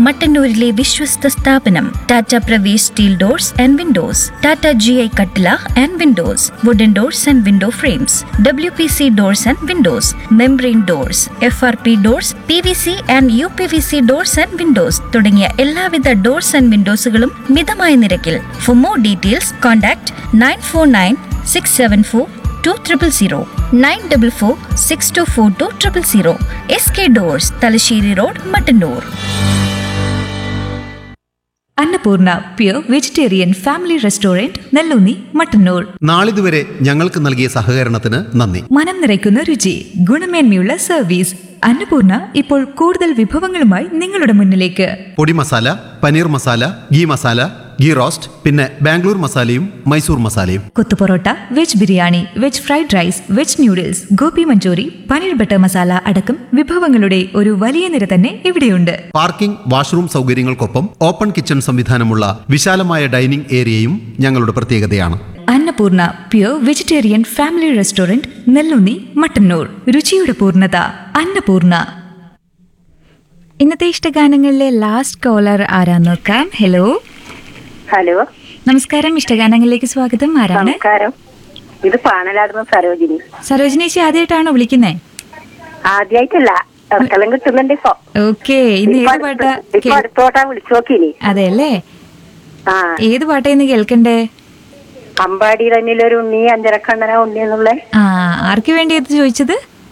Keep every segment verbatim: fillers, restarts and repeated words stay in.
മട്ടന്നൂരിലെ വിശ്വസ്ത സ്ഥാപനം Tata Pravesh steel doors and Windows, Tata G I കട്ടില and Windows, wooden doors and window frames, W P C doors and Windows, membrane doors, F R P doors, P V C and you P V C doors and Windows തുടങ്ങിയ എല്ലാവിധ doors and വിൻഡോസുകളും മിതമായ നിരക്കിൽ. For more details contact nine four nine six seven four two triple zero nine double four six to four two triple zero. S K doors, Thalassery road, Mattannur. Annapurna pure vegetarian family restaurant, Nelloonni, Mattannur. നാളിതുവരെ ഞങ്ങൾക്ക് നൽകിയ സഹകരണത്തിന് നന്ദി. മനം നിറയ്ക്കുന്ന രുചി, ഗുണമേന്മയുള്ള സർവീസ്. അന്നപൂർണ ഇപ്പോൾ കൂടുതൽ വിഭവങ്ങളുമായി നിങ്ങളുടെ മുന്നിലേക്ക്. പൊടി മസാല, പനീർ മസാല, ഗീ മസാല, ഗീ റോസ്റ്റ്, പിന്നെ ബാംഗ്ലൂർ മസാലയും മൈസൂർ മസാലയും. Kothu parotta, veg biryani, veg fried rice, veg noodles, Gopi Manchurian, paneer butter masala അടക്കം വിഭവങ്ങളുടെ ഒരു വലിയ നിര തന്നെ ഇവിടെയുണ്ട്. പാർക്കിംഗ്, വാഷ്റൂം സൗകര്യങ്ങൾക്കൊപ്പം ഓപ്പൺ കിച്ചൺ സംവിധാനമുള്ള വിശാലമായ ഡൈനിംഗ് ഏരിയയും ഞങ്ങളുടെ പ്രത്യേകതയാണ്. Annapurna pure vegetarian family restaurant, Nelloonni, Mattannur. രുചിയുടെ പൂർണ്ണത അന്നപൂർണ. ഇന്നത്തെ ഇഷ്ടഗാനങ്ങളിലെ ലാസ്റ്റ് കോളർ ആരാന്ന് നോക്കാം. ഹലോ ഹലോ, നമസ്കാരം. ഇഷ്ടഗാനങ്ങളിലേക്ക് സ്വാഗതം. ആരാണ്? നമസ്കാരം. ഇത് പാണലാടുന്ന സരോജിനി. സരോജിനി ചേച്ചി ആദ്യമായിട്ടാണോ വിളിക്കുന്നേ? ആദ്യായിട്ടല്ല, സ്ഥലം കിട്ടുന്നുണ്ട് ഇപ്പൊ. ഓക്കെ, ഇന്ന് ഏത് പാട്ടാ? ഇപ്പൊ അടുത്തോട്ടാ വിളിച്ചു നോക്കിനി. അതെ അല്ലേ? ആ, ഏത് പാട്ടാ ഇന്ന് കേൾക്കണ്ടേ? അമ്പാടി തന്നിലൊരു ഉണ്ണി, അഞ്ചരക്കണ്ണന ഉണ്ണി എന്നുള്ള. ആ, ആർക്ക് വേണ്ടി അത് ചോദിച്ചത്?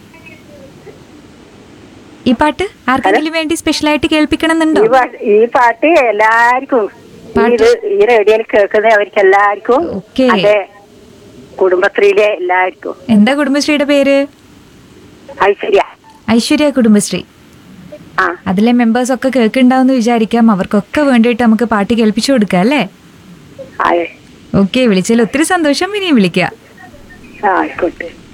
ഈ പാട്ട് ആർക്കെങ്കിലും വേണ്ടി സ്പെഷ്യൽ ആയിട്ട് കേൾപ്പിക്കണം എന്നുണ്ടോ? ഈ പാട്ട് ഈ പാട്ട് എല്ലാവർക്കും, ഇത് ഈ റേഡിയോയിൽ കേൾക്കുന്ന അവർക്ക് എല്ലാവർക്കും, അതെ, കുടുംബശ്രീയിലെ എല്ലാവർക്കും. എന്താ കുടുംബശ്രീയുടെ പേര്? ഐശ്വര്യ. ഐശ്വര്യ കുടുംബശ്രീ. ആ, അതിലെ മെമ്പേഴ്സ് ഒക്കെ കേൾക്കുന്നുണ്ടാവും വിചാരിക്കാം. അവർക്കൊക്കെ വേണ്ടിയിട്ട് നമുക്ക് പാട്ട് കേൾപ്പിച്ചു കൊടുക്കാം അല്ലേ? അതെ. ഓക്കെ, വിളിച്ചതിൽ ഒത്തിരി സന്തോഷം. ഇനിയും വിളിക്കാം. ആയിക്കോട്ടെ.